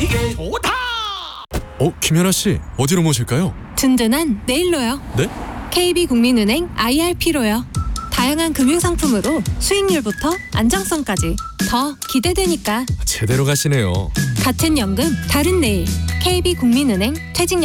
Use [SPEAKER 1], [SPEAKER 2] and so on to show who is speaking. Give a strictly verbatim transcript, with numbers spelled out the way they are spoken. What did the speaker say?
[SPEAKER 1] 이게 좋다.
[SPEAKER 2] 어, 김연아 씨, 어디로 모실까요?
[SPEAKER 3] 든든한 내일로요.
[SPEAKER 2] 네?
[SPEAKER 3] 케이비국민은행 아이알피로요. 다양한 금융상품으로 수익률부터 안정성까지 더 기대되니까.
[SPEAKER 2] 제대로 가시네요.
[SPEAKER 3] 같은 연금, 다른 내일. 케이비국민은행 퇴직연